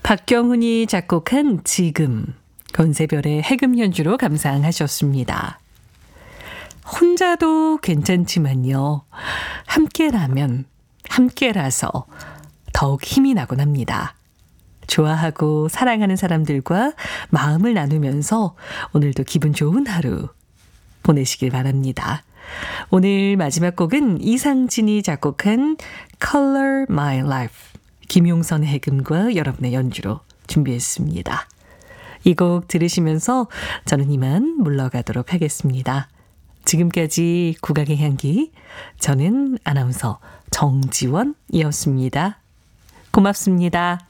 박경훈이 작곡한 지금, 건세별의 해금 연주로 감상하셨습니다. 혼자도 괜찮지만요. 함께라면, 함께라서 더욱 힘이 나곤 합니다. 좋아하고 사랑하는 사람들과 마음을 나누면서 오늘도 기분 좋은 하루 보내시길 바랍니다. 오늘 마지막 곡은 이상진이 작곡한 Color My Life, 김용선 해금과 여러분의 연주로 준비했습니다. 이 곡 들으시면서 저는 이만 물러가도록 하겠습니다. 지금까지 국악의 향기, 저는 아나운서 정지원이었습니다. 고맙습니다.